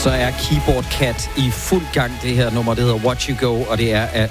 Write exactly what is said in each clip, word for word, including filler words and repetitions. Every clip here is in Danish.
Så er Keyboard Cat i fuld gang. Det her nummer, det hedder Watch You Go, og det er at...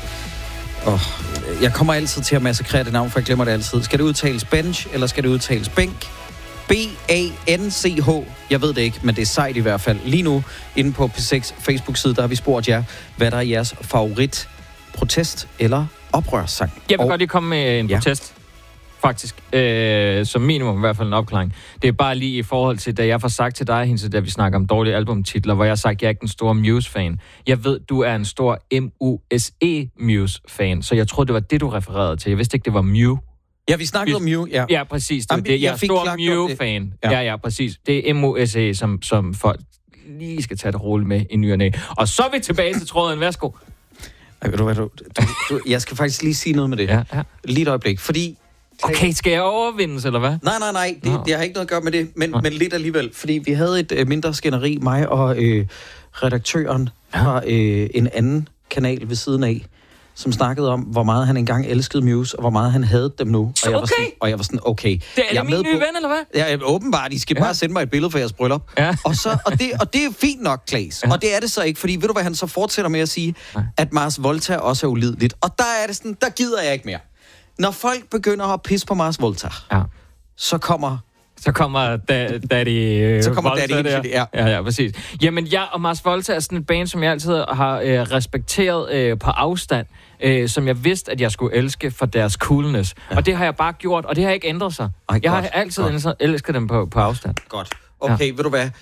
Oh, jeg kommer altid til at massakrere det navn, for jeg glemmer det altid. Skal det udtales bench, eller skal det udtales bænk? B A N C H. Jeg ved det ikke, men det er sejt i hvert fald. Lige nu, inde på P seks Facebook-side, der har vi spurgt jer, hvad der er jeres favorit protest eller oprørssang. Jeg vil og... godt lige komme med en ja. protest. Faktisk. Øh, som minimum i hvert fald en opklaring. Det er bare lige i forhold til, da jeg får sagt til dig, Hintze, da vi snakker om dårlige albumtitler, hvor jeg har sagt, at jeg er ikke den store Muse-fan. Jeg ved, du er en stor M U S E Muse-fan, så jeg troede, det var det, du refererede til. Jeg vidste ikke, det var Mew. Ja, vi snakkede om Mew, ja. Ja, præcis. Det, det. Jeg, jeg er stor Mew-fan. Ja. ja, ja, præcis. Det er M U S E, som, som folk lige skal tage det roligt med i ny og næ. Og så er vi tilbage til tråden. Værsgo. Ej, ved du hvad, du, du, du, jeg skal faktisk lige sige noget med det. Ja, ja. Lige et øjeblik, fordi... Okay, skal jeg overvindes, eller hvad? Nej, nej, nej, det, det har ikke noget at gøre med det, men, men lidt alligevel. Fordi vi havde et øh, mindre skænderi, mig og øh, redaktøren fra øh, en anden kanal ved siden af, som snakkede om, hvor meget han engang elskede Muse, og hvor meget han havde dem nu. Og jeg okay. var sådan, og jeg var sådan, okay. Det er, er min nye ven, eller hvad? Ja, åbenbart. I skal ja. bare sende mig et billede for jeres bryllup. Ja. Og, så, og, det, og det er fint nok, Claes. Ja. Og det er det så ikke, fordi ved du, hvad han så fortsætter med at sige? Nej. At Mars Volta også er ulideligt. Og der er det sådan, der gider jeg ikke mere. Når folk begynder at pisse på Mars Volta, ja. så kommer... Så kommer da, Daddy øh, Så kommer Volta Daddy der. ja. ja, ja, præcis. Jamen, jeg og Mars Volta er sådan et band, som jeg altid har øh, respekteret øh, på afstand, øh, som jeg vidste, at jeg skulle elske for deres coolness. Ja. Og det har jeg bare gjort, og det har ikke ændret sig. Ej, jeg godt, har altid godt. elsket dem på, på afstand. Godt. Okay, ja. Ved du hvad?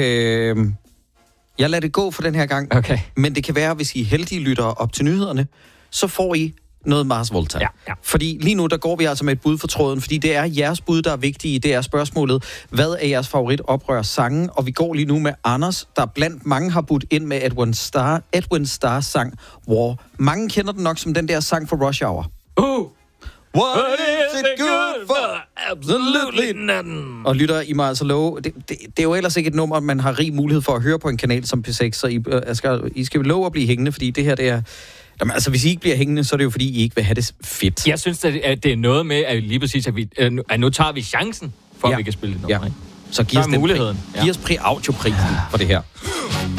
Øh, jeg lader det gå for den her gang. Okay. Men det kan være, hvis I er heldige lyttere op til nyhederne, så får I noget Mars Volta. Ja, ja. Fordi lige nu, der går vi altså med et bud for tråden, fordi det er jeres bud, der er vigtige. Det er spørgsmålet, hvad er jeres favorit oprør sangen? Og vi går lige nu med Anders, der blandt mange har budt ind med Edwin Starr, Edwin Starrs sang War. Mange kender den nok som den der sang for Rush Hour. Uh! What is it good for? Absolutely nothing. Og lytter, I må altså love, det, det, det er jo ellers ikke et nummer, man har rig mulighed for at høre på en kanal som P seks, så I, uh, skal, I skal love at blive hængende, fordi det her, det er... Jamen, altså, hvis I ikke bliver hængende, så er det jo, fordi I ikke vil have det fedt. Jeg synes, at det er noget med, at lige præcis, at, vi, at nu tager vi chancen, for ja. at vi kan spille det nummer. Ja. Så giv os, muligheden. Pri, giv os pri audioprisen ja. for det her.